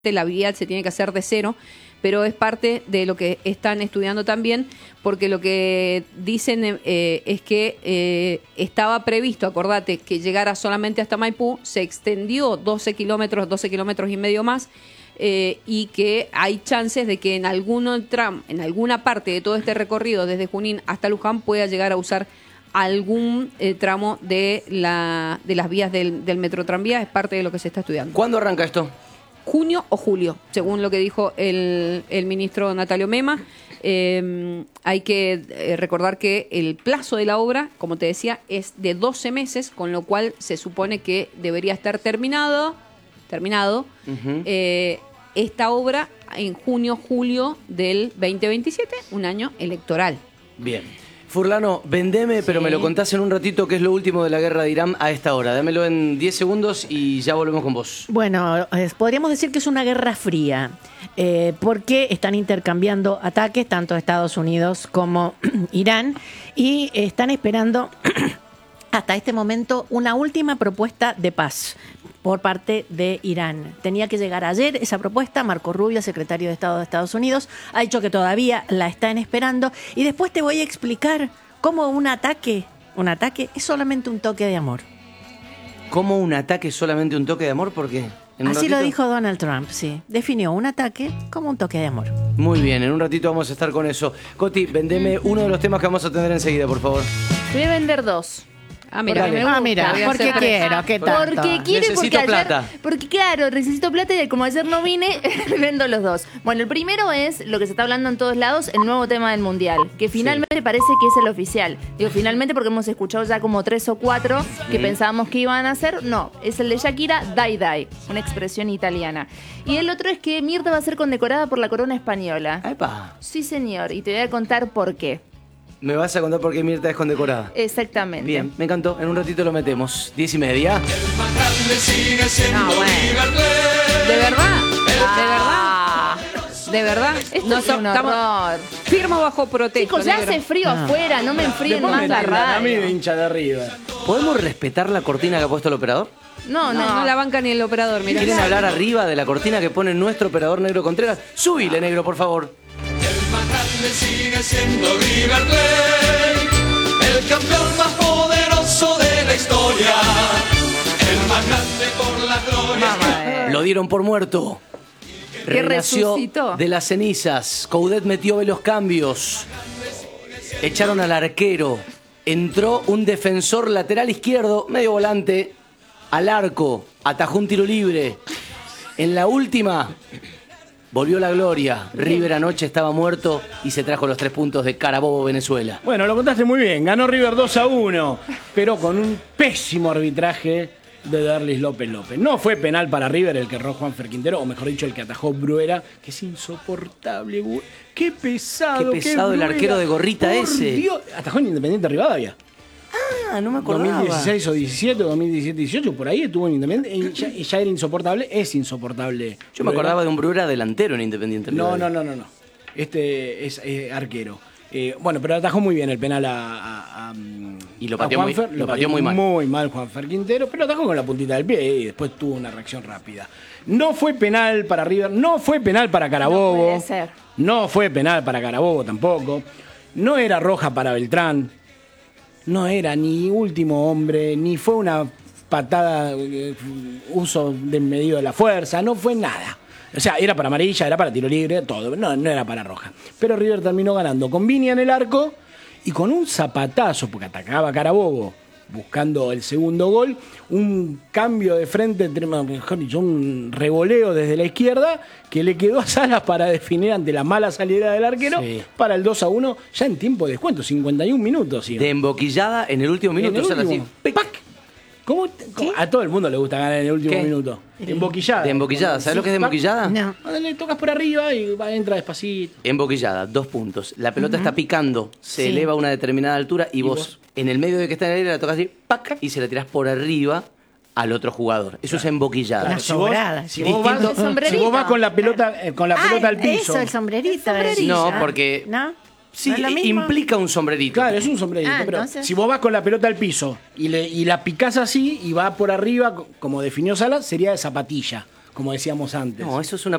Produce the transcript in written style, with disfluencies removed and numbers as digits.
la vía se tiene que hacer de cero, pero es parte de lo que están estudiando también, porque lo que dicen es que estaba previsto, acordate, que llegara solamente hasta Maipú, se extendió 12 kilómetros y medio más, y que hay chances de que en alguna parte de todo este recorrido desde Junín hasta Luján pueda llegar a usar algún tramo de las vías del Metrotranvía. Es parte de lo que se está estudiando. ¿Cuándo arranca esto? Junio o julio, según lo que dijo el ministro Natalio Mema. Hay que recordar que el plazo de la obra, como te decía, es de 12 meses, con lo cual se supone que debería estar terminado esta obra en junio-julio del 2027, un año electoral. Bien. Furlano, vendeme, pero me lo contás en un ratito, qué es lo último de la guerra de Irán a esta hora. Dámelo en 10 segundos y ya volvemos con vos. Bueno, podríamos decir que es una guerra fría, porque están intercambiando ataques, tanto Estados Unidos como Irán, y están esperando hasta este momento una última propuesta de paz por parte de Irán. Tenía que llegar ayer esa propuesta. Marco Rubio, secretario de Estado de Estados Unidos, ha dicho que todavía la están esperando. Y después te voy a explicar cómo un ataque es solamente un toque de amor. ¿Cómo un ataque es solamente un toque de amor? ¿Por qué? Así lo dijo Donald Trump, sí. Definió un ataque como un toque de amor. Muy bien, en un ratito vamos a estar con eso. Coti, vendeme uno de los temas que vamos a tener enseguida, por favor. Voy a vender dos. Mira, porque quiero, ¿qué tal? Porque quiero y porque plata. Porque claro, necesito plata y como ayer no vine, vendo los dos. Bueno, el primero es lo que se está hablando en todos lados, el nuevo tema del Mundial, que finalmente parece que es el oficial. Digo finalmente porque hemos escuchado ya como 3 o 4 que pensábamos que iban a hacer. No, es el de Shakira, Dai Dai, una expresión italiana. Y el otro es que Mirta va a ser condecorada por la corona española. ¡Epa! Sí, señor, y te voy a contar por qué. ¿Me vas a contar por qué Mirta es condecorada? Exactamente. Bien, me encantó. En un ratito lo metemos. 10:30. No, bueno. ¿De verdad? ¿De verdad? Esto es un horror. Firmo bajo protesta. Chicos, ya hace frío afuera, no me enfríen más la radio. A mí de hincha de arriba. ¿Podemos respetar la cortina que ha puesto el operador? No la banca ni el operador. Mirá. ¿Quieren hablar arriba de la cortina que pone nuestro operador Negro Contreras? Subile, Negro, por favor. El más grande sigue siendo River Plate, el campeón más poderoso de la historia, el más grande por la gloria. Lo dieron por muerto. ¿Qué Renació resucitó? de las cenizas. Coudet metió los cambios. Echaron al arquero. Entró un defensor lateral izquierdo, medio volante, al arco. Atajó un tiro libre. En la última volvió la gloria. River anoche estaba muerto y se trajo los 3 puntos de Carabobo, Venezuela. Bueno, lo contaste muy bien. Ganó River 2-1, pero con un pésimo arbitraje de Derlis López. No fue penal para River el que erró Juanfer Quintero, o mejor dicho, el que atajó Bruera, que es insoportable. Qué pesado. Qué pesado el arquero de gorrita por ese. Dios. Atajó en Independiente Rivadavia. Ah, no me acordaba. 2016 o 17, 2017-18, por ahí estuvo en Independiente. Y ya era insoportable, es insoportable. Yo me acordaba de un Bruera delantero en Independiente. No. Este es arquero. Bueno, pero atajó muy bien el penal y lo pateó muy mal. Muy mal Juanfer Quintero, pero atajó con la puntita del pie y después tuvo una reacción rápida. No fue penal para River, no fue penal para Carabobo. No puede ser. No fue penal para Carabobo tampoco. No era roja para Beltrán. No era ni último hombre, ni fue una patada, uso desmedido de la fuerza, no fue nada. O sea, era para amarilla, era para tiro libre, todo. No era para roja. Pero River terminó ganando con Viña en el arco y con un zapatazo, porque atacaba Carabobo buscando el segundo gol, un cambio de frente, mejor dicho, un revoleo desde la izquierda que le quedó a Salas para definir ante la mala salida del arquero para el 2-1 ya en tiempo de descuento, 51 minutos. ¿Sí? De emboquillada en el último minuto. Salas, así, ¡pac! ¿Cómo? A todo el mundo le gusta ganar en el último minuto. Emboquillada. De emboquillada. ¿Sabes lo que es de emboquillada? No. Le tocas por arriba y entra despacito. Emboquillada, 2 puntos. La pelota está picando, se eleva a una determinada altura y vos, en el medio de que está en el aire, la tocas así, ¡pac! Y se la tirás por arriba al otro jugador. Eso es emboquillada. Una sobrada. Si vos vas con la pelota, al piso. Eso, el sombrerito. No, porque... ¿No? Sí, ¿No es lo mismo? implica un sombrerito. Claro, es un sombrerito. Pero entonces... si vos vas con la pelota al piso y la picás así y va por arriba, como definió Salas, sería de zapatilla. como decíamos antes. No, eso es una